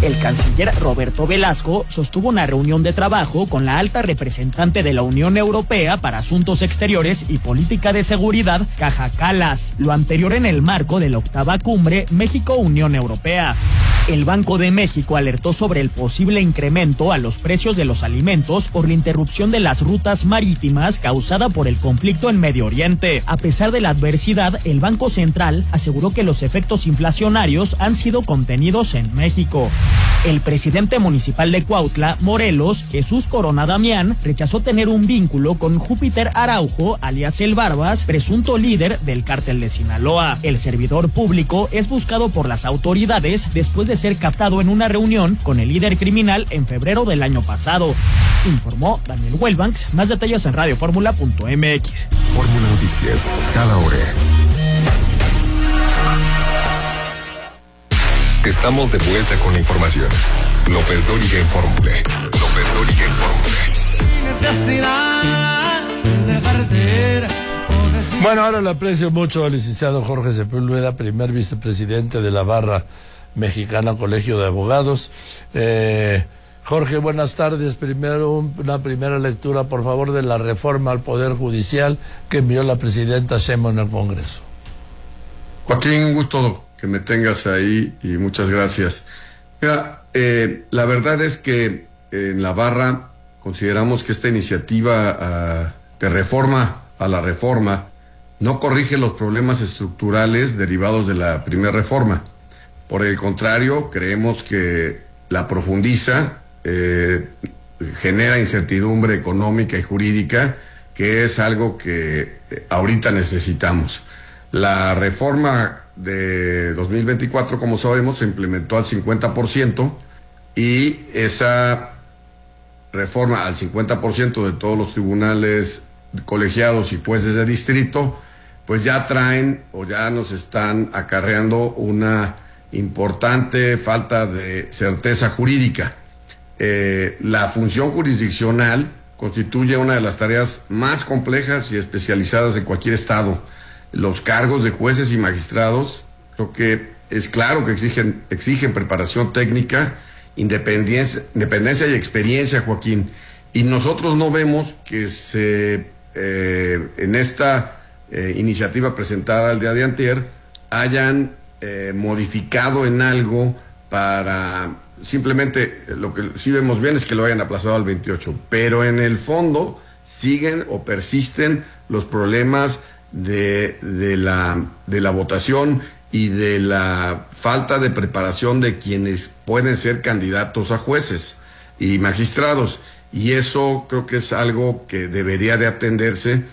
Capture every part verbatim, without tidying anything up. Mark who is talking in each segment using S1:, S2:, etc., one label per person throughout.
S1: El canciller Roberto Velasco sostuvo una reunión de trabajo con la alta representante de la Unión Europea para Asuntos Exteriores y Política de Seguridad, Kaja Kallas, lo anterior en el marco de la octava cumbre México-Unión Europea. El Banco de México alertó sobre el posible incremento a los precios de los alimentos por la interrupción de las rutas marítimas causada por el conflicto en Medio Oriente. A pesar de la adversidad, el Banco Central aseguró que los efectos inflacionarios han sido contenidos en México. El presidente municipal de Cuautla, Morelos, Jesús Corona Damián, rechazó tener un vínculo con Júpiter Araujo, alias El Barbas, presunto líder del cártel de Sinaloa. El servidor público es buscado por las autoridades después de ser captado en una reunión con el líder criminal en febrero del año pasado. Informó Daniel Wellbanks. Más detalles en radio fórmula punto m x.
S2: Fórmula Noticias, cada hora. Estamos de vuelta con la información. López Dóriga en Fórmula. López Dóriga en Fórmula.
S3: Bueno, ahora le aprecio mucho al licenciado Jorge Sepúlveda, primer vicepresidente de la Barra Mexicana Colegio de Abogados. Eh, Jorge, buenas tardes. Primero, un, una primera lectura, por favor, de la reforma al Poder Judicial que envió la presidenta Sheinbaum al Congreso.
S4: Joaquín, un gusto que me tengas ahí y muchas gracias. Mira, eh, la verdad es que en la Barra consideramos que esta iniciativa uh, de reforma a la reforma no corrige los problemas estructurales derivados de la primera reforma. Por el contrario, creemos que la profundiza, eh, genera incertidumbre económica y jurídica, que es algo que ahorita necesitamos. La reforma de dos mil veinticuatro, como sabemos, se implementó al cincuenta por ciento y esa reforma al cincuenta por ciento de todos los tribunales colegiados y jueces de distrito, pues ya traen o ya nos están acarreando una importante falta de certeza jurídica. Eh, la función jurisdiccional constituye una de las tareas más complejas y especializadas de cualquier estado. Los cargos de jueces y magistrados, creo que es claro que exigen, exigen preparación técnica, independencia, independencia y experiencia, Joaquín. Y nosotros no vemos que se, eh, en esta eh, iniciativa presentada el día de antier, hayan eh, modificado en algo para... Simplemente lo que sí vemos bien es que lo hayan aplazado al veintiocho, pero en el fondo siguen o persisten los problemas de, de, la, de la votación y de la falta de preparación de quienes pueden ser candidatos a jueces y magistrados, y eso creo que es algo que debería de atenderse,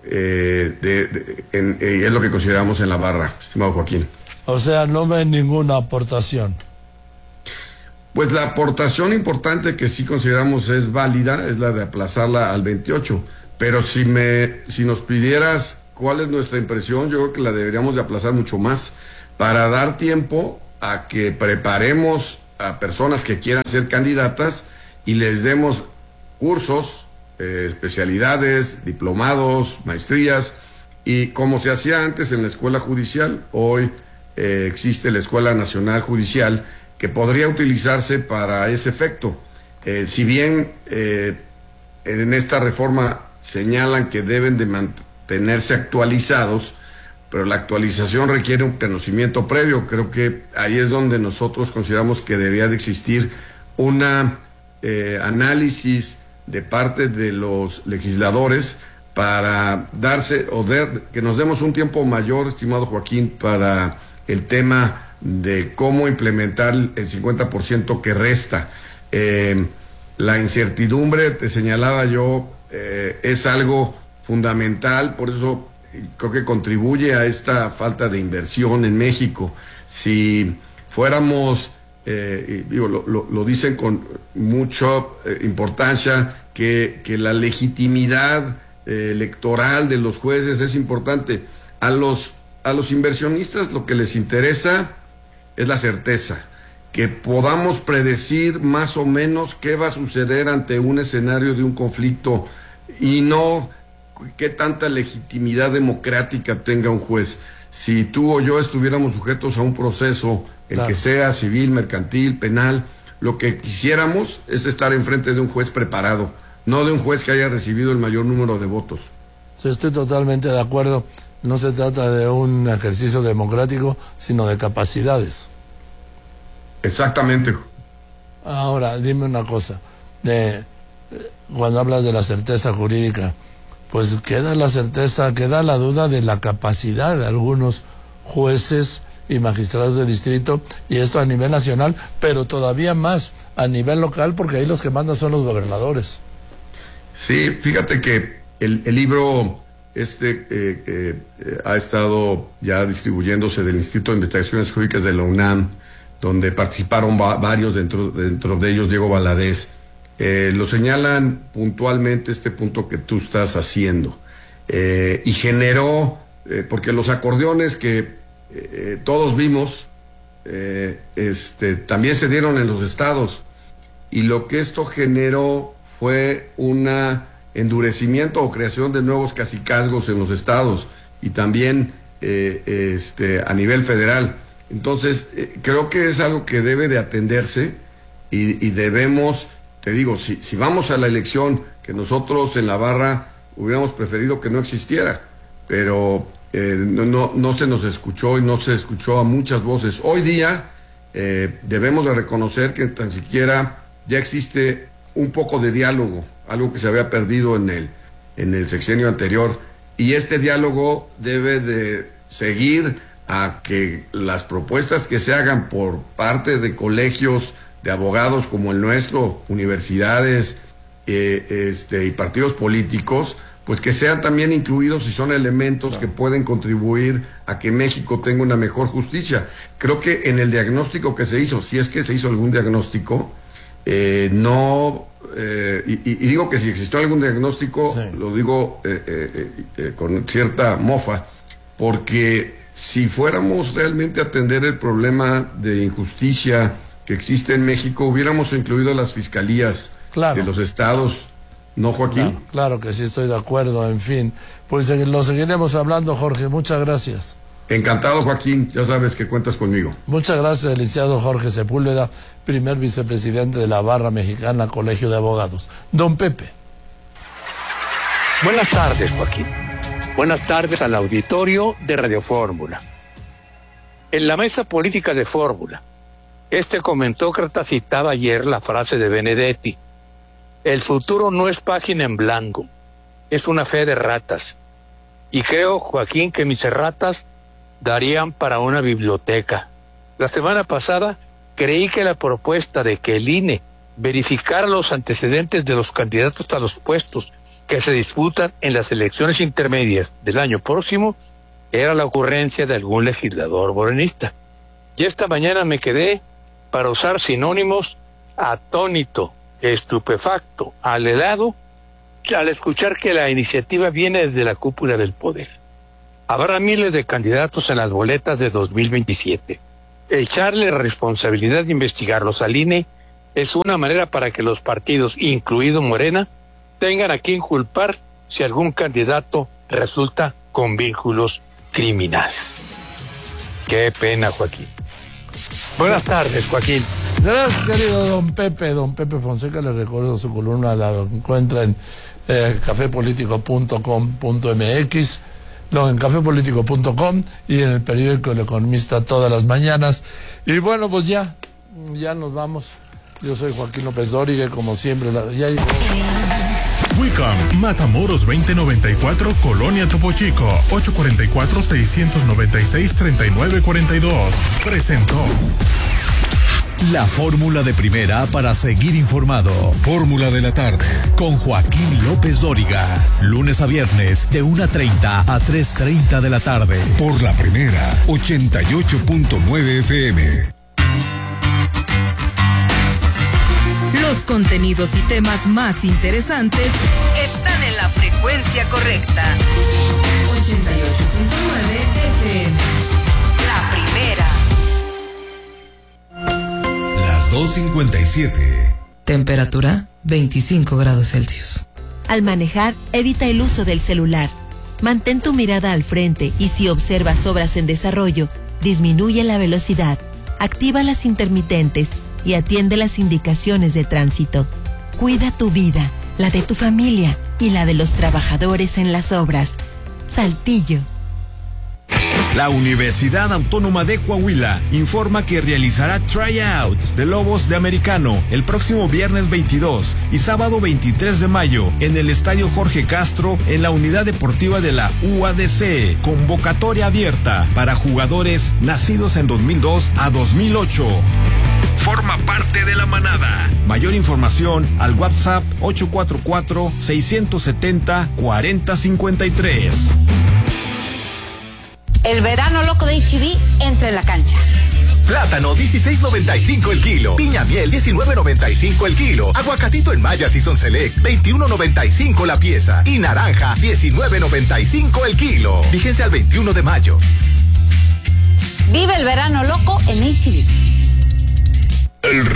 S4: eh, de, de, en, eh, es lo que consideramos en la Barra, estimado Joaquín.
S3: O sea, no ven ninguna aportación.
S4: Pues la aportación importante que sí consideramos es válida es la de aplazarla al veintiocho, pero si me si nos pidieras cuál es nuestra impresión, yo creo que la deberíamos de aplazar mucho más para dar tiempo a que preparemos a personas que quieran ser candidatas y les demos cursos, eh, especialidades, diplomados, maestrías, y como se hacía antes en la Escuela Judicial, hoy eh, existe la Escuela Nacional Judicial, que podría utilizarse para ese efecto. Eh, si bien eh, en esta reforma señalan que deben de mantenerse actualizados, pero la actualización requiere un conocimiento previo. Creo que ahí es donde nosotros consideramos que debería de existir una eh, análisis de parte de los legisladores para darse, o de, que nos demos un tiempo mayor, estimado Joaquín, para el tema de cómo implementar el cincuenta por ciento que resta. Eh, la incertidumbre, te señalaba yo, eh, es algo fundamental, por eso creo que contribuye a esta falta de inversión en México. Si fuéramos, eh, digo, lo, lo, lo dicen con mucha eh, importancia, que, que la legitimidad eh, electoral de los jueces es importante. A los, a los inversionistas lo que les interesa es la certeza, que podamos predecir más o menos qué va a suceder ante un escenario de un conflicto y no qué tanta legitimidad democrática tenga un juez. Si tú o yo estuviéramos sujetos a un proceso, el claro. que sea civil, mercantil, penal, Lo que quisiéramos es estar enfrente de un juez preparado, no de un juez que haya recibido el mayor número de votos.
S3: Sí, estoy totalmente de acuerdo. No se trata de un ejercicio democrático, sino de capacidades.
S4: Exactamente.
S3: Ahora, dime una cosa. De, cuando hablas de la certeza jurídica, pues queda la certeza, queda la duda de la capacidad de algunos jueces y magistrados de distrito, y esto a nivel nacional, pero todavía más a nivel local, porque ahí los que mandan son los gobernadores.
S4: Sí, fíjate que el, el libro este eh, eh, eh, ha estado ya distribuyéndose del Instituto de Investigaciones Jurídicas de la UNAM, donde participaron va varios, dentro, dentro de ellos Diego Valadez. Eh, lo señalan puntualmente este punto que tú estás haciendo, eh, y generó, eh, porque los acordeones que eh, todos vimos, eh, este, también se dieron en los estados, y lo que esto generó fue un endurecimiento o creación de nuevos cacicazgos en los estados, y también eh, este, a nivel federal. Entonces, eh, creo que es algo que debe de atenderse, y, y debemos, te digo, si, si vamos a la elección, que nosotros en la barra hubiéramos preferido que no existiera, pero eh, no, no, no se nos escuchó y no se escuchó a muchas voces. Hoy día eh, debemos de reconocer que tan siquiera ya existe un poco de diálogo, algo que se había perdido en el, en el sexenio anterior, y este diálogo debe de seguir a que las propuestas que se hagan por parte de colegios de abogados como el nuestro, universidades eh, este, y partidos políticos, pues que sean también incluidos si son elementos claro. que pueden contribuir a que México tenga una mejor justicia. Creo que en el diagnóstico que se hizo, si es que se hizo algún diagnóstico, eh, no, eh, y, y digo que si existió algún diagnóstico, sí. lo digo eh, eh, eh, con cierta mofa, porque si fuéramos realmente a atender el problema de injusticia que existe en México, hubiéramos incluido las fiscalías claro. de los estados, ¿no, Joaquín?
S3: Claro, claro que sí, estoy de acuerdo, en fin. Pues eh, lo seguiremos hablando, Jorge, muchas gracias.
S4: Encantado, Joaquín, ya sabes que cuentas conmigo.
S3: Muchas gracias, licenciado Jorge Sepúlveda, primer vicepresidente de la Barra Mexicana Colegio de Abogados. Don Pepe.
S5: Buenas tardes, Joaquín. Buenas tardes al auditorio de Radio Fórmula. En la mesa política de Fórmula, este comentócrata citaba ayer la frase de Benedetti: el futuro no es página en blanco, es una fe de ratas. Y creo, Joaquín, que mis erratas darían para una biblioteca. La semana pasada creí que la propuesta de que el I N E verificara los antecedentes de los candidatos a los puestos que se disputan en las elecciones intermedias del año próximo era la ocurrencia de algún legislador morenista. Y esta mañana me quedé, para usar sinónimos, atónito, estupefacto, alelado, al escuchar que la iniciativa viene desde la cúpula del poder. Habrá miles de candidatos en las boletas de dos mil veintisiete. Echarle responsabilidad de investigarlos al I N E es una manera para que los partidos, incluido Morena, tengan a quien culpar si algún candidato resulta con vínculos criminales. Qué pena, Joaquín. Buenas tardes, Joaquín.
S3: Gracias, querido don Pepe. Don Pepe Fonseca, le recuerdo su columna, la encuentra en eh, café político punto com punto m x, no, en café político punto com y en el periódico El Economista todas las mañanas. Y bueno, pues ya, ya nos vamos. Yo soy Joaquín López Dóriga, como siempre, la, ya llegó.
S6: Wicom, Matamoros veinte noventa y cuatro, Colonia Topo Chico, ocho cuatro cuatro, seis nueve seis, tres nueve cuatro dos. Presentó
S7: la fórmula de primera para seguir informado. Fórmula de la tarde con Joaquín López Dóriga. Lunes a viernes de una treinta a tres treinta de la tarde. Por la primera, ochenta y ocho punto nueve F M.
S8: Los contenidos y temas más interesantes están en la frecuencia correcta. ochenta y ocho punto nueve F M. La primera.
S7: Las dos cincuenta y siete.
S9: Temperatura veinticinco grados Celsius.
S10: Al manejar, evita el uso del celular. Mantén tu mirada al frente y si observas obras en desarrollo, disminuye la velocidad, activa las intermitentes y atiende las indicaciones de tránsito. Cuida tu vida, la de tu familia y la de los trabajadores en las obras. Saltillo.
S11: La Universidad Autónoma de Coahuila informa que realizará tryout de Lobos de Americano el próximo viernes veintidós y sábado veintitrés de mayo en el Estadio Jorge Castro en la Unidad Deportiva de la U A D C. Convocatoria abierta para jugadores nacidos en dos mil dos a dos mil ocho. Forma parte de la manada. Mayor información al WhatsApp ocho cuatro cuatro, seis siete cero, cuatro cero cinco tres.
S12: El verano loco de H E B entra en la cancha.
S13: Plátano dieciséis noventa y cinco el kilo. Piña miel diecinueve noventa y cinco el kilo. Aguacatito en Maya Season Select veintiuno noventa y cinco la pieza. Y naranja diecinueve noventa y cinco el kilo. Fíjense al veintiuno de mayo.
S12: Vive el verano loco en H E B.